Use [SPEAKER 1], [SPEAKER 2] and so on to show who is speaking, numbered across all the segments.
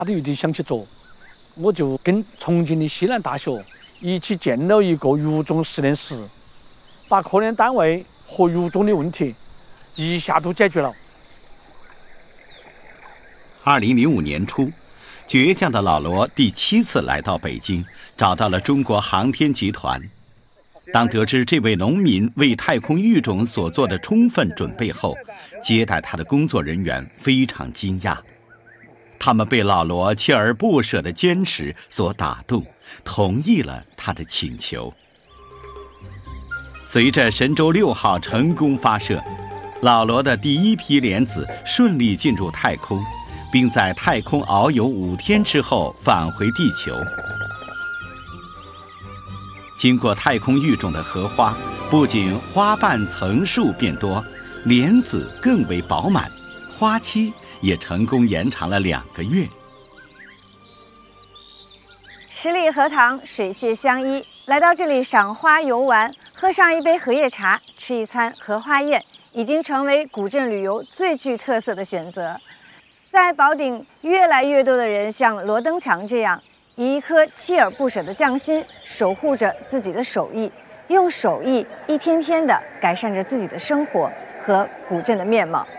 [SPEAKER 1] 他都有点想去做，我就跟重庆的西南大学一起建了一个育种实验室，把科研单位和育种的问题一下都解决了。
[SPEAKER 2] 2005年初，倔强的老罗第7次来到北京，找到了中国航天集团。当得知这位农民为太空育种所做的充分准备后，接待他的工作人员非常惊讶。他们被老罗锲而不舍的坚持所打动，同意了他的请求。随着神舟6号成功发射，老罗的第一批莲子顺利进入太空，并在太空遨游5天之后返回地球。经过太空育种的荷花，不仅花瓣层数变多，莲子更为饱满，花期也成功延长了2个月。
[SPEAKER 3] 十里荷塘，水榭相依，来到这里赏花游玩，喝上一杯荷叶茶，吃一餐荷花宴，已经成为古镇旅游最具特色的选择。在宝鼎，越来越多的人像罗登强这样，以一颗锲而不舍的匠心，守护着自己的手艺，用手艺一天天地改善着自己的生活和古镇的面貌。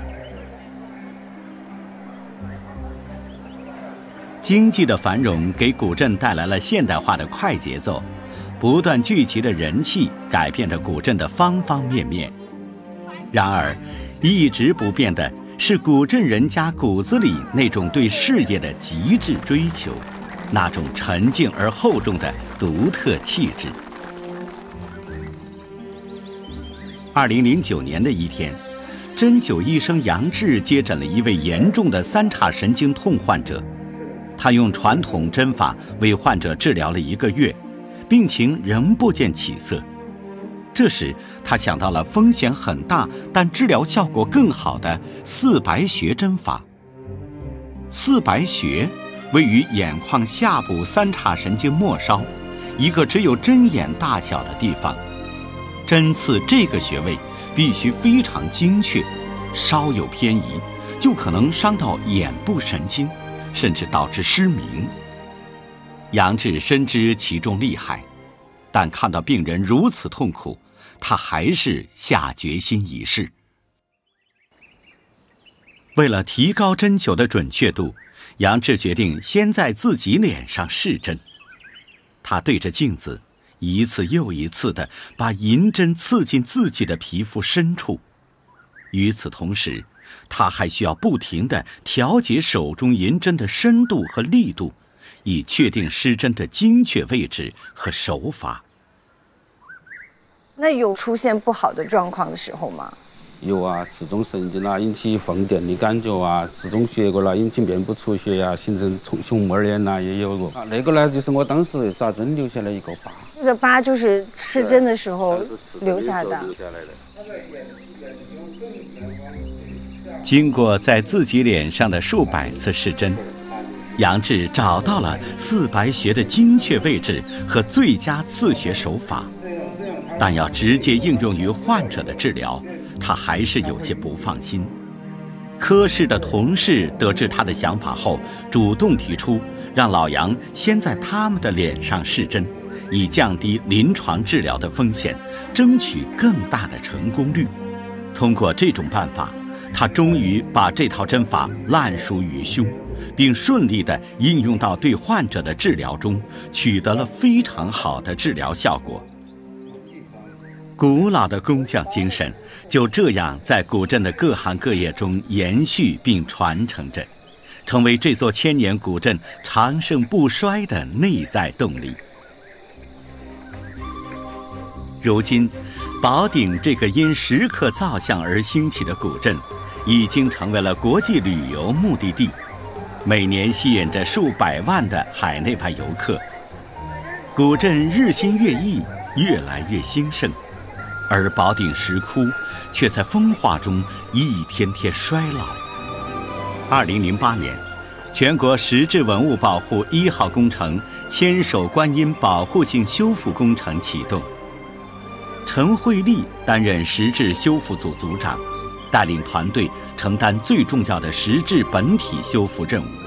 [SPEAKER 2] 经济的繁荣给古镇带来了现代化的快节奏，不断聚集的人气改变着古镇的方方面面。然而，一直不变的是古镇人家骨子里那种对事业的极致追求，那种沉静而厚重的独特气质。2009年的一天，针灸医生杨志接诊了一位严重的3叉神经痛患者。他用传统针法为患者治疗了1个月，病情仍不见起色。这时，他想到了风险很大但治疗效果更好的四白穴针法。四白穴位于眼眶下部3叉神经末梢，一个只有针眼大小的地方。针刺这个穴位必须非常精确，稍有偏移，就可能伤到眼部神经，甚至导致失明。杨志深知其中厉害，但看到病人如此痛苦，他还是下决心一试。为了提高针灸的准确度，杨志决定先在自己脸上试针。他对着镜子，一次又一次地把银针刺进自己的皮肤深处。与此同时，他还需要不停地调节手中银针的深度和力度，以确定施针的精确位置和手法。
[SPEAKER 3] 那有出现不好的状况的时候吗？
[SPEAKER 4] 有啊，刺中神经啊，引起放电的感觉啊，刺中血管啦，引起面部出血啊，形成熊猫脸呐，也有过。那个呢，就是我当时扎针留下来一个疤。
[SPEAKER 3] 这个疤就是施针的时候留下的。
[SPEAKER 2] 经过在自己脸上的数百次试针，杨志找到了四白穴的精确位置和最佳刺穴手法，但要直接应用于患者的治疗，他还是有些不放心。科室的同事得知他的想法后，主动提出让老杨先在他们的脸上试针，以降低临床治疗的风险，争取更大的成功率。通过这种办法，他终于把这套针法烂熟于胸，并顺利地应用到对患者的治疗中，取得了非常好的治疗效果。古老的工匠精神就这样在古镇的各行各业中延续并传承着，成为这座千年古镇长盛不衰的内在动力。如今，宝鼎这个因石刻造像而兴起的古镇，已经成为了国际旅游目的地，每年吸引着数百万的海内外游客。古镇日新月异，越来越兴盛，而宝鼎石窟却在风化中一天天衰老。2008年，全国石质文物保护1号工程千手观音保护性修复工程启动，陈慧丽担任石质修复组组长，带领团队承担最重要的石质本体修复任务。